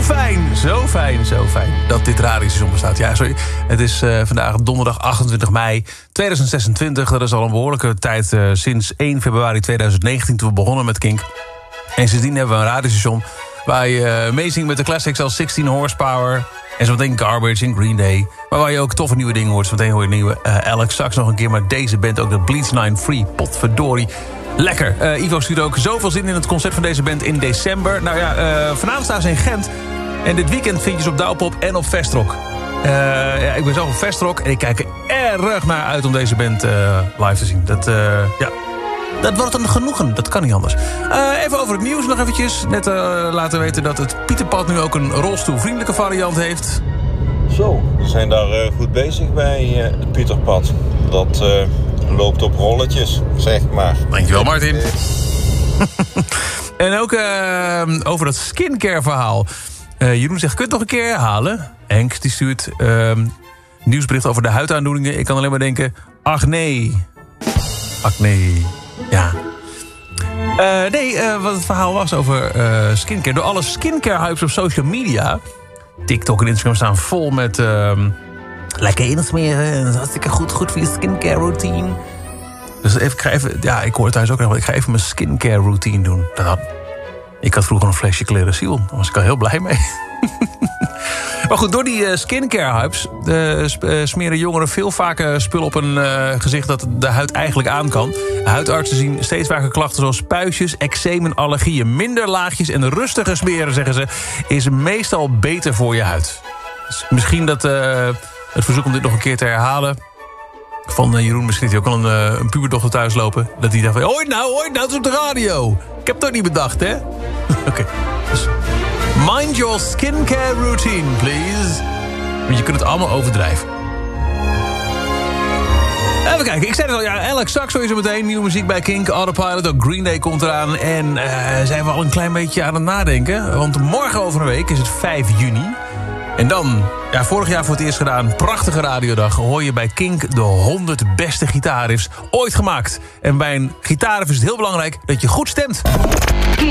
Zo fijn dat dit radiostation bestaat. Ja, sorry. Het is vandaag donderdag 28 mei 2026. Dat is al een behoorlijke tijd sinds 1 februari 2019 toen we begonnen met Kink. En sindsdien hebben we een radiostation waar je meezingt met de classics als 16 Horsepower... en zometeen Garbage in Green Day. Maar waar je ook toffe nieuwe dingen hoort. Zometeen hoor je nieuwe Alex Sax nog een keer. Maar deze band ook de Bleach 9 Free. Potverdorie. Lekker. Ivo stuurt ook zoveel zin in het concert van deze band in december. Nou ja, vanavond staan ze in Gent. En dit weekend vind je ze op Douwpop en op Vestrock. Ja, ik ben zelf op Vestrock en ik kijk er erg naar uit om deze band live te zien. Dat wordt een genoegen, dat kan niet anders. Even over het nieuws nog eventjes. Net laten weten dat het Pieterpad nu ook een rolstoelvriendelijke variant heeft. Zo, we zijn daar goed bezig bij het Pieterpad. Dat loopt op rolletjes, zeg maar. Dankjewel, Martin. En ook over dat skincare verhaal. Jeroen zegt, kun je het nog een keer herhalen? Henk die stuurt nieuwsbericht over de huidaandoeningen. Ik kan alleen maar denken, acne. Ja. Wat het verhaal was over skincare. Door alle skincare-hypes op social media... TikTok en Instagram staan vol met... lekker insmeren. Dat is hartstikke goed voor je skincare routine. Dus ik hoor het thuis ook nog. Ik ga even mijn skincare routine doen. Ik had vroeger een flesje Clearasil. Daar was ik al heel blij mee. Maar goed, door die skincare-hypes... smeren jongeren veel vaker spullen op een gezicht... dat de huid eigenlijk aan kan. Huidartsen zien steeds vaker klachten zoals puistjes, eczeem, allergieën. Minder laagjes en rustiger smeren, zeggen ze... is meestal beter voor je huid. Dus misschien dat het verzoek om dit nog een keer te herhalen... van Jeroen, misschien heeft hij ook al een puberdochter thuis lopen... dat hij dacht van, hoi nou, dat is op de radio. Ik heb het toch niet bedacht, hè? Oké. Dus mind your skincare routine, please. Want je kunt het allemaal overdrijven. Even kijken, ik zei het al, ja, Alex Saxo is er meteen. Nieuwe muziek bij Kink, Autopilot, ook Green Day komt eraan. En zijn we al een klein beetje aan het nadenken. Want morgen over een week is het 5 juni. En dan, ja, vorig jaar voor het eerst gedaan, prachtige radiodag... hoor je bij Kink de 100 beste gitaarriffs ooit gemaakt. En bij een gitaarriff is het heel belangrijk dat je goed stemt.